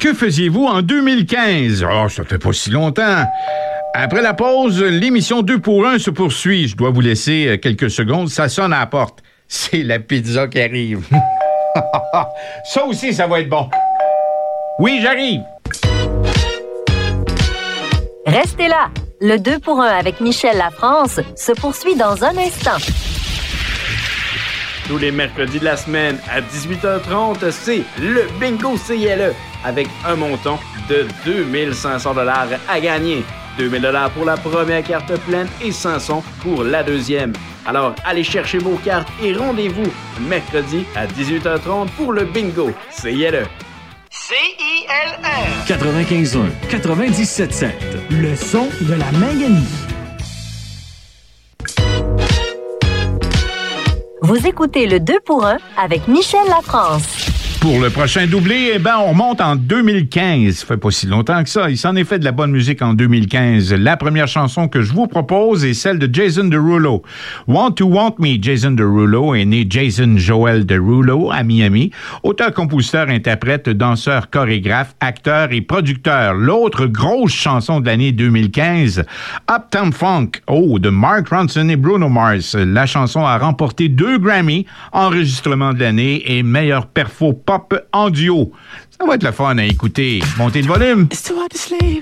Que faisiez-vous en 2015? Oh, ça fait pas si longtemps. Après la pause, l'émission 2 pour 1 se poursuit. Je dois vous laisser quelques secondes. Ça sonne à la porte. C'est la pizza qui arrive. Ça aussi, ça va être bon. Oui, j'arrive. Restez là. Le 2 pour 1 avec Michel Lafrance se poursuit dans un instant. Tous les mercredis de la semaine à 18h30, c'est le Bingo CILE avec un montant de 2500 $ à gagner. 2000 $ pour la première carte pleine et 500 pour la deuxième. Alors, allez chercher vos cartes et rendez-vous mercredi à 18h30 pour le Bingo CILE. CILE 95.1, 97.7. Le son de la Manganie. Vous écoutez le 2 pour 1 avec Michel Lafrance. Pour le prochain doublé, on remonte en 2015. Ça fait pas si longtemps que ça. Il s'en est fait de la bonne musique en 2015. La première chanson que je vous propose est celle de Jason Derulo. Want to Want Me. Jason Derulo est né Jason Joel Derulo à Miami. Auteur, compositeur, interprète, danseur, chorégraphe, acteur et producteur. L'autre grosse chanson de l'année 2015, Uptown Funk, de Mark Ronson et Bruno Mars. La chanson a remporté 2 Grammy, enregistrement de l'année et meilleur perfo pop en duo. Ça va être le fun à écouter. Montez le volume. It's too hard to sleep.